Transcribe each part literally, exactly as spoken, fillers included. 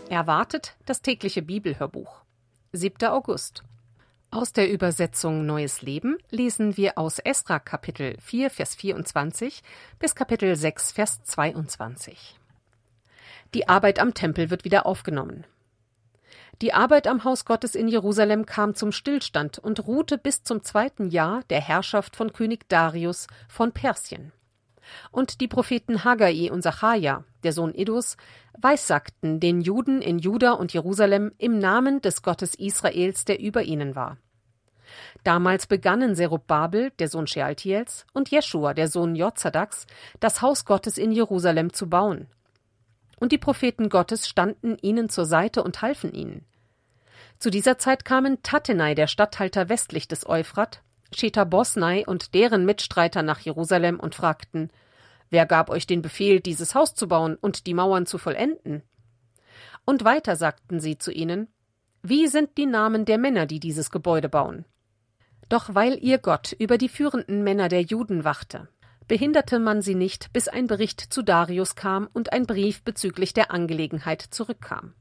Erwartet das tägliche Bibelhörbuch. siebter August. Aus der Übersetzung Neues Leben lesen wir aus Esra Kapitel vier, Vers vierundzwanzig bis Kapitel sechs, Vers zweiundzwanzig. Die Arbeit am Tempel wird wieder aufgenommen. Die Arbeit am Haus Gottes in Jerusalem kam zum Stillstand und ruhte bis zum zweiten Jahr der Herrschaft von König Darius von Persien. Und die Propheten Haggai und Sacharja, der Sohn Iddos, weissagten den Juden in Juda und Jerusalem im Namen des Gottes Israels, der über ihnen war. Damals begannen Zerubbabel, der Sohn Shealtiels, und Jeschua, der Sohn Jozadaks, das Haus Gottes in Jerusalem zu bauen. Und die Propheten Gottes standen ihnen zur Seite und halfen ihnen. Zu dieser Zeit kamen Tattenai, der Statthalter westlich des Euphrat, Shetha-Bosnai und deren Mitstreiter nach Jerusalem und fragten: Wer gab euch den Befehl, dieses Haus zu bauen und die Mauern zu vollenden? Und weiter sagten sie zu ihnen: Wie sind die Namen der Männer, die dieses Gebäude bauen? Doch weil ihr Gott über die führenden Männer der Juden wachte, behinderte man sie nicht, bis ein Bericht zu Darius kam und ein Brief bezüglich der Angelegenheit zurückkam.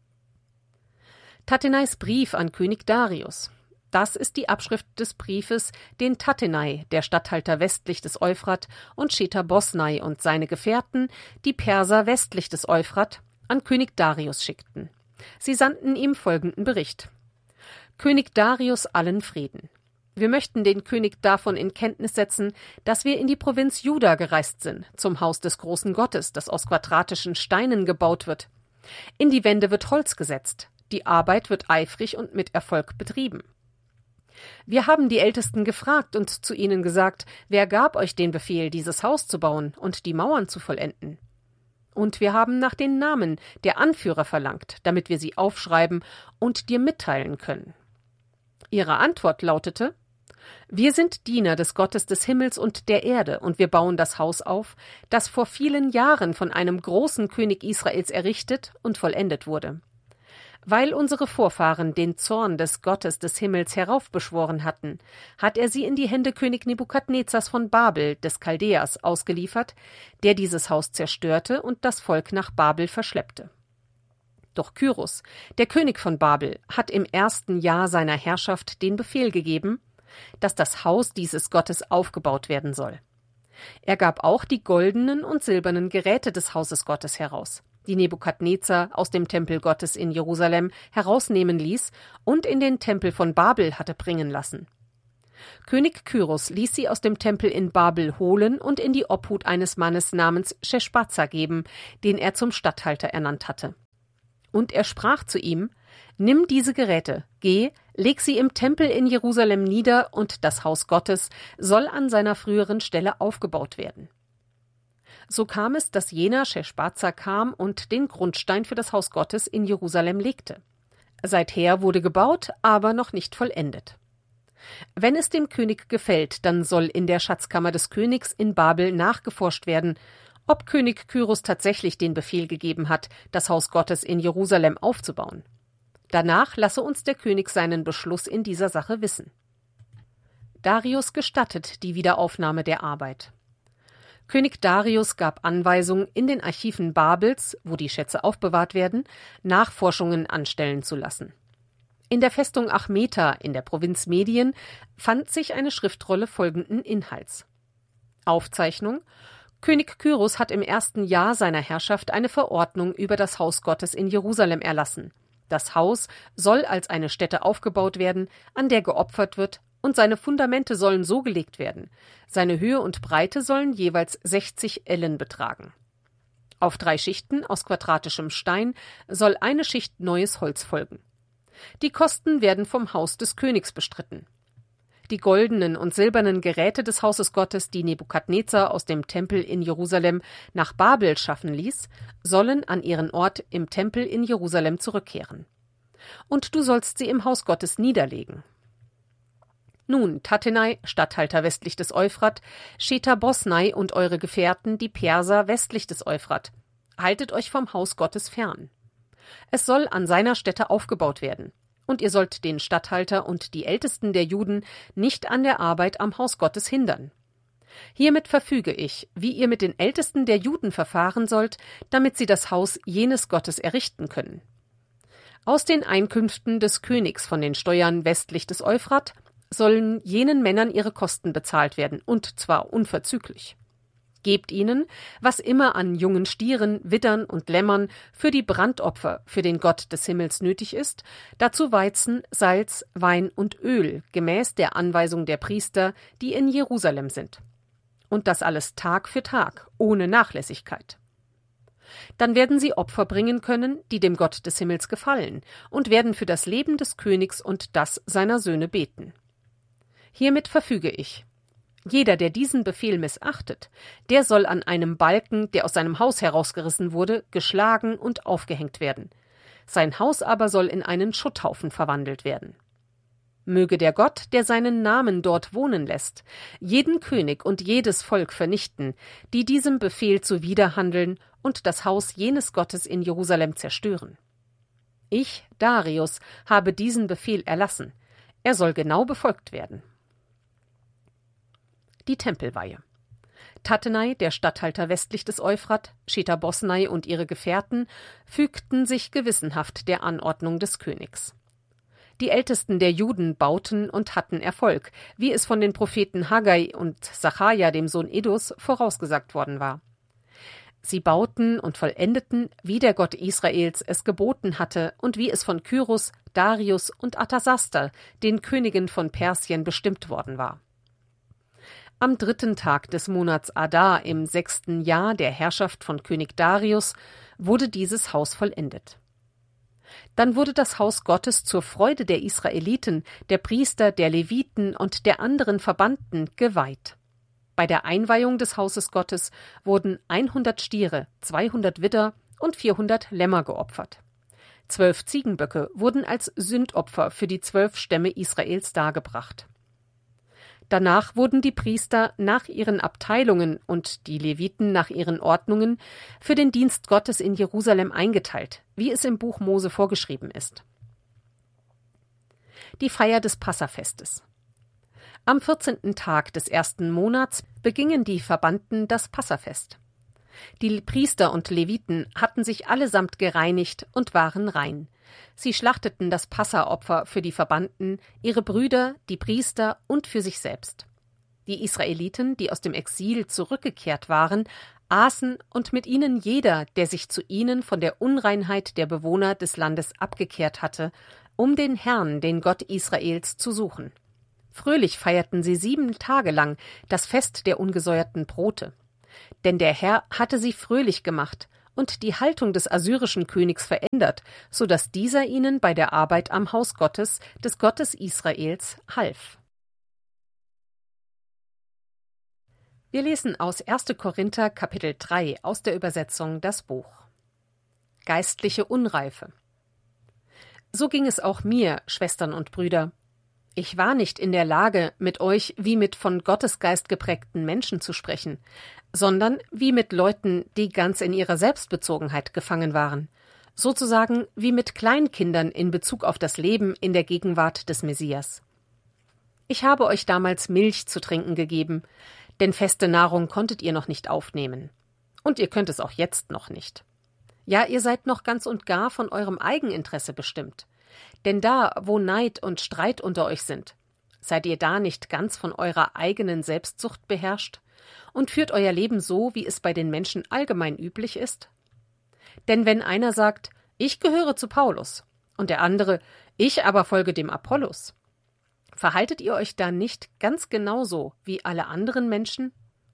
Tattenais Brief an König Darius. Das ist die Abschrift des Briefes, den Tattenai, der Statthalter westlich des Euphrat, und Shetha-Bosnai und seine Gefährten, die Perser westlich des Euphrat, an König Darius schickten. Sie sandten ihm folgenden Bericht: König Darius, allen Frieden. Wir möchten den König davon in Kenntnis setzen, dass wir in die Provinz Juda gereist sind, zum Haus des großen Gottes, das aus quadratischen Steinen gebaut wird. In die Wände wird Holz gesetzt. Die Arbeit wird eifrig und mit Erfolg betrieben. Wir haben die Ältesten gefragt und zu ihnen gesagt: Wer gab euch den Befehl, dieses Haus zu bauen und die Mauern zu vollenden? Und wir haben nach den Namen der Anführer verlangt, damit wir sie aufschreiben und dir mitteilen können. Ihre Antwort lautete: Wir sind Diener des Gottes des Himmels und der Erde, und wir bauen das Haus auf, das vor vielen Jahren von einem großen König Israels errichtet und vollendet wurde. Weil unsere Vorfahren den Zorn des Gottes des Himmels heraufbeschworen hatten, hat er sie in die Hände König Nebukadnezars von Babel, des Chaldäers, ausgeliefert, der dieses Haus zerstörte und das Volk nach Babel verschleppte. Doch Kyros, der König von Babel, hat im ersten Jahr seiner Herrschaft den Befehl gegeben, dass das Haus dieses Gottes aufgebaut werden soll. Er gab auch die goldenen und silbernen Geräte des Hauses Gottes heraus, die Nebukadnezar aus dem Tempel Gottes in Jerusalem herausnehmen ließ und in den Tempel von Babel hatte bringen lassen. König Kyros ließ sie aus dem Tempel in Babel holen und in die Obhut eines Mannes namens Sheshbazzar geben, den er zum Statthalter ernannt hatte. Und er sprach zu ihm: Nimm diese Geräte, geh, leg sie im Tempel in Jerusalem nieder, und das Haus Gottes soll an seiner früheren Stelle aufgebaut werden. So kam es, dass jener Sheshbazzar kam und den Grundstein für das Haus Gottes in Jerusalem legte. Seither wurde gebaut, aber noch nicht vollendet. Wenn es dem König gefällt, dann soll in der Schatzkammer des Königs in Babel nachgeforscht werden, ob König Kyros tatsächlich den Befehl gegeben hat, das Haus Gottes in Jerusalem aufzubauen. Danach lasse uns der König seinen Beschluss in dieser Sache wissen. Darius gestattet die Wiederaufnahme der Arbeit. König Darius gab Anweisung, in den Archiven Babels, wo die Schätze aufbewahrt werden, Nachforschungen anstellen zu lassen. In der Festung Achmeta in der Provinz Medien fand sich eine Schriftrolle folgenden Inhalts. Aufzeichnung: König Kyros hat im ersten Jahr seiner Herrschaft eine Verordnung über das Haus Gottes in Jerusalem erlassen. Das Haus soll als eine Stätte aufgebaut werden, an der geopfert wird, und seine Fundamente sollen so gelegt werden. Seine Höhe und Breite sollen jeweils sechzig Ellen betragen. Auf drei Schichten aus quadratischem Stein soll eine Schicht neues Holz folgen. Die Kosten werden vom Haus des Königs bestritten. Die goldenen und silbernen Geräte des Hauses Gottes, die Nebukadnezar aus dem Tempel in Jerusalem nach Babel schaffen ließ, sollen an ihren Ort im Tempel in Jerusalem zurückkehren. Und du sollst sie im Haus Gottes niederlegen. Nun, Tattenai, Statthalter westlich des Euphrat, Shetha-Bosnai und eure Gefährten, die Perser westlich des Euphrat, haltet euch vom Haus Gottes fern. Es soll an seiner Stätte aufgebaut werden. Und ihr sollt den Statthalter und die Ältesten der Juden nicht an der Arbeit am Haus Gottes hindern. Hiermit verfüge ich, wie ihr mit den Ältesten der Juden verfahren sollt, damit sie das Haus jenes Gottes errichten können. Aus den Einkünften des Königs von den Steuern westlich des Euphrat sollen jenen Männern ihre Kosten bezahlt werden, und zwar unverzüglich. Gebt ihnen, was immer an jungen Stieren, Widdern und Lämmern für die Brandopfer für den Gott des Himmels nötig ist, dazu Weizen, Salz, Wein und Öl, gemäß der Anweisung der Priester, die in Jerusalem sind. Und das alles Tag für Tag, ohne Nachlässigkeit. Dann werden sie Opfer bringen können, die dem Gott des Himmels gefallen, und werden für das Leben des Königs und das seiner Söhne beten. Hiermit verfüge ich: Jeder, der diesen Befehl missachtet, der soll an einem Balken, der aus seinem Haus herausgerissen wurde, geschlagen und aufgehängt werden. Sein Haus aber soll in einen Schutthaufen verwandelt werden. Möge der Gott, der seinen Namen dort wohnen lässt, jeden König und jedes Volk vernichten, die diesem Befehl zuwiderhandeln und das Haus jenes Gottes in Jerusalem zerstören. Ich, Darius, habe diesen Befehl erlassen. Er soll genau befolgt werden. Die Tempelweihe. Tattenai, der Statthalter westlich des Euphrat, Shetha-Bosnai und ihre Gefährten fügten sich gewissenhaft der Anordnung des Königs. Die Ältesten der Juden bauten und hatten Erfolg, wie es von den Propheten Haggai und Sacharja, dem Sohn Iddos, vorausgesagt worden war. Sie bauten und vollendeten, wie der Gott Israels es geboten hatte und wie es von Kyros, Darius und Artasaster, den Königen von Persien, bestimmt worden war. Am dritten Tag des Monats Adar im sechsten Jahr der Herrschaft von König Darius wurde dieses Haus vollendet. Dann wurde das Haus Gottes zur Freude der Israeliten, der Priester, der Leviten und der anderen Verbannten geweiht. Bei der Einweihung des Hauses Gottes wurden hundert Stiere, zweihundert Widder und vierhundert Lämmer geopfert. Zwölf Ziegenböcke wurden als Sündopfer für die zwölf Stämme Israels dargebracht. Danach wurden die Priester nach ihren Abteilungen und die Leviten nach ihren Ordnungen für den Dienst Gottes in Jerusalem eingeteilt, wie es im Buch Mose vorgeschrieben ist. Die Feier des Passafestes. Am vierzehnten Tag des ersten Monats begingen die Verbannten das Passafest. Die Priester und Leviten hatten sich allesamt gereinigt und waren rein. Sie schlachteten das Passaopfer für die Verbannten, ihre Brüder, die Priester und für sich selbst. Die Israeliten, die aus dem Exil zurückgekehrt waren, aßen und mit ihnen jeder, der sich zu ihnen von der Unreinheit der Bewohner des Landes abgekehrt hatte, um den Herrn, den Gott Israels, zu suchen. Fröhlich feierten sie sieben Tage lang das Fest der ungesäuerten Brote. Denn der Herr hatte sie fröhlich gemacht und die Haltung des assyrischen Königs verändert, so dass dieser ihnen bei der Arbeit am Haus Gottes, des Gottes Israels, half. Wir lesen aus erster Korinther Kapitel drei aus der Übersetzung Das Buch. Geistliche Unreife. So ging es auch mir, Schwestern und Brüder. Ich war nicht in der Lage, mit euch wie mit von Gottesgeist geprägten Menschen zu sprechen, sondern wie mit Leuten, die ganz in ihrer Selbstbezogenheit gefangen waren, sozusagen wie mit Kleinkindern in Bezug auf das Leben in der Gegenwart des Messias. Ich habe euch damals Milch zu trinken gegeben, denn feste Nahrung konntet ihr noch nicht aufnehmen. Und ihr könnt es auch jetzt noch nicht. Ja, ihr seid noch ganz und gar von eurem Eigeninteresse bestimmt. Denn da, wo Neid und Streit unter euch sind, seid ihr da nicht ganz von eurer eigenen Selbstsucht beherrscht und führt euer Leben so, wie es bei den Menschen allgemein üblich ist? Denn wenn einer sagt, ich gehöre zu Paulus, und der andere, ich aber folge dem Apollos, verhaltet ihr euch da nicht ganz genauso wie alle anderen Menschen?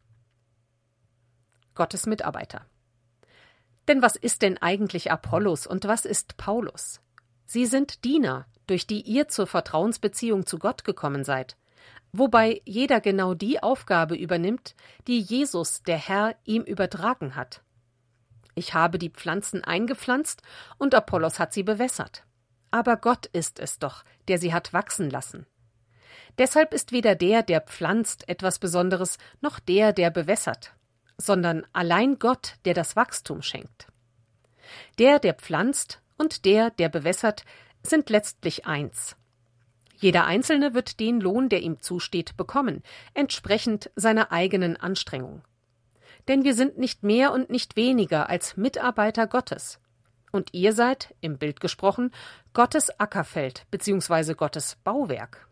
Gottes Mitarbeiter. Denn was ist denn eigentlich Apollos und was ist Paulus? Sie sind Diener, durch die ihr zur Vertrauensbeziehung zu Gott gekommen seid, wobei jeder genau die Aufgabe übernimmt, die Jesus, der Herr, ihm übertragen hat. Ich habe die Pflanzen eingepflanzt und Apollos hat sie bewässert. Aber Gott ist es doch, der sie hat wachsen lassen. Deshalb ist weder der, der pflanzt, etwas Besonderes, noch der, der bewässert, sondern allein Gott, der das Wachstum schenkt. Der, der pflanzt, und der, der bewässert, sind letztlich eins. Jeder Einzelne wird den Lohn, der ihm zusteht, bekommen, entsprechend seiner eigenen Anstrengung. Denn wir sind nicht mehr und nicht weniger als Mitarbeiter Gottes. Und ihr seid, im Bild gesprochen, Gottes Ackerfeld bzw. Gottes Bauwerk.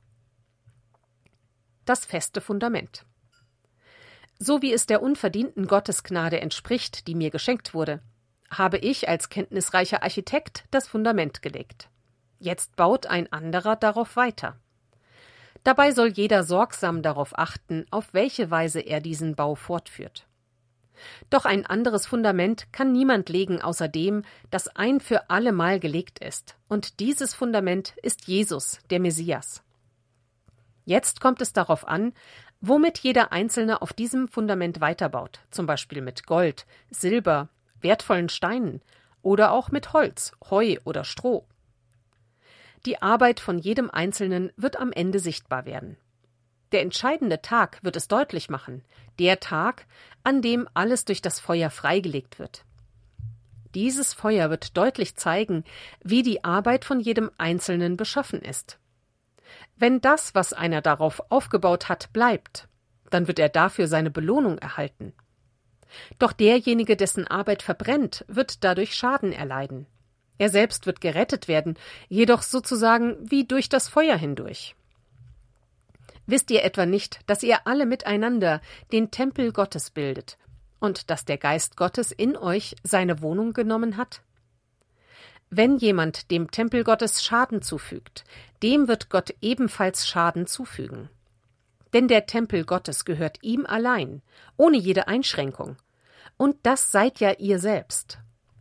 Das feste Fundament. So wie es der unverdienten Gottesgnade entspricht, die mir geschenkt wurde, habe ich als kenntnisreicher Architekt das Fundament gelegt. Jetzt baut ein anderer darauf weiter. Dabei soll jeder sorgsam darauf achten, auf welche Weise er diesen Bau fortführt. Doch ein anderes Fundament kann niemand legen außer dem, das ein für alle Mal gelegt ist. Und dieses Fundament ist Jesus, der Messias. Jetzt kommt es darauf an, womit jeder Einzelne auf diesem Fundament weiterbaut, zum Beispiel mit Gold, Silber, wertvollen Steinen oder auch mit Holz, Heu oder Stroh. Die Arbeit von jedem Einzelnen wird am Ende sichtbar werden. Der entscheidende Tag wird es deutlich machen, der Tag, an dem alles durch das Feuer freigelegt wird. Dieses Feuer wird deutlich zeigen, wie die Arbeit von jedem Einzelnen beschaffen ist. Wenn das, was einer darauf aufgebaut hat, bleibt, dann wird er dafür seine Belohnung erhalten. Doch derjenige, dessen Arbeit verbrennt, wird dadurch Schaden erleiden. Er selbst wird gerettet werden, jedoch sozusagen wie durch das Feuer hindurch. Wisst ihr etwa nicht, dass ihr alle miteinander den Tempel Gottes bildet und dass der Geist Gottes in euch seine Wohnung genommen hat? Wenn jemand dem Tempel Gottes Schaden zufügt, dem wird Gott ebenfalls Schaden zufügen. Denn der Tempel Gottes gehört ihm allein, ohne jede Einschränkung. Und das seid ja ihr selbst.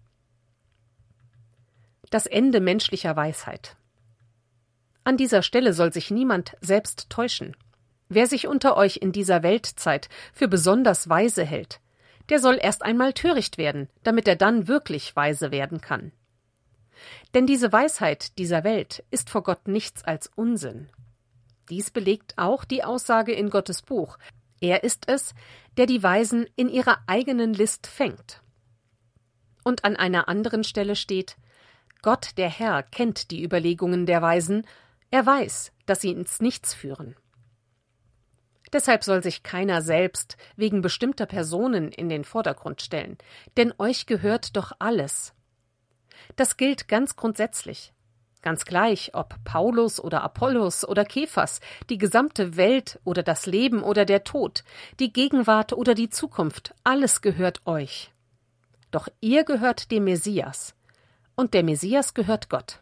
Das Ende menschlicher Weisheit. An dieser Stelle soll sich niemand selbst täuschen. Wer sich unter euch in dieser Weltzeit für besonders weise hält, der soll erst einmal töricht werden, damit er dann wirklich weise werden kann. Denn diese Weisheit dieser Welt ist vor Gott nichts als Unsinn. Dies belegt auch die Aussage in Gottes Buch. Er ist es, der die Weisen in ihrer eigenen List fängt. Und an einer anderen Stelle steht: Gott, der Herr, kennt die Überlegungen der Weisen, er weiß, dass sie ins Nichts führen. Deshalb soll sich keiner selbst wegen bestimmter Personen in den Vordergrund stellen, denn euch gehört doch alles. Das gilt ganz grundsätzlich. Ganz gleich, ob Paulus oder Apollos oder Kephas, die gesamte Welt oder das Leben oder der Tod, die Gegenwart oder die Zukunft, alles gehört euch. Doch ihr gehört dem Messias. Und der Messias gehört Gott.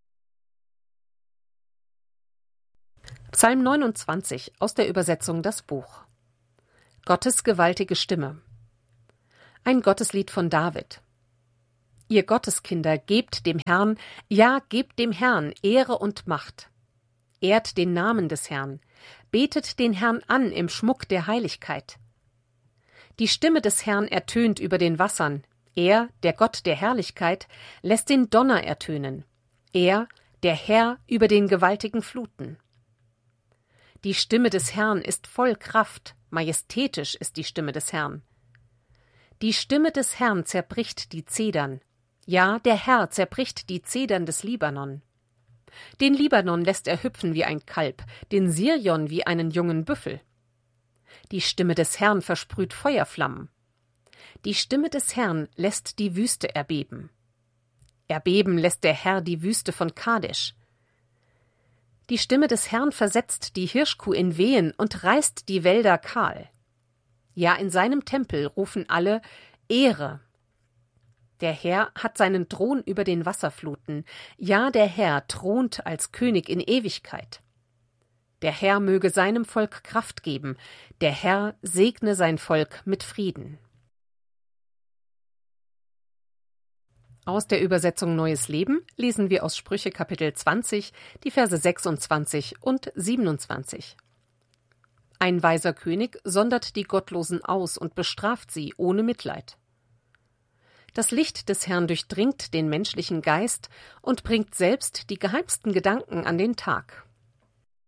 Psalm neunundzwanzig aus der Übersetzung Das Buch. Gottes gewaltige Stimme. Ein Gotteslied von David. Ihr Gotteskinder, gebt dem Herrn, ja, gebt dem Herrn Ehre und Macht. Ehrt den Namen des Herrn, betet den Herrn an im Schmuck der Heiligkeit. Die Stimme des Herrn ertönt über den Wassern. Er, der Gott der Herrlichkeit, lässt den Donner ertönen. Er, der Herr über den gewaltigen Fluten. Die Stimme des Herrn ist voll Kraft, majestätisch ist die Stimme des Herrn. Die Stimme des Herrn zerbricht die Zedern. Ja, der Herr zerbricht die Zedern des Libanon. Den Libanon lässt er hüpfen wie ein Kalb, den Sirion wie einen jungen Büffel. Die Stimme des Herrn versprüht Feuerflammen. Die Stimme des Herrn lässt die Wüste erbeben. Erbeben lässt der Herr die Wüste von Kadesh. Die Stimme des Herrn versetzt die Hirschkuh in Wehen und reißt die Wälder kahl. Ja, in seinem Tempel rufen alle Ehre. Der Herr hat seinen Thron über den Wasserfluten. Ja, der Herr thront als König in Ewigkeit. Der Herr möge seinem Volk Kraft geben. Der Herr segne sein Volk mit Frieden. Aus der Übersetzung Neues Leben lesen wir aus Sprüche Kapitel zwanzig, die Verse sechsundzwanzig und siebenundzwanzig. Ein weiser König sondert die Gottlosen aus und bestraft sie ohne Mitleid. Das Licht des Herrn durchdringt den menschlichen Geist und bringt selbst die geheimsten Gedanken an den Tag.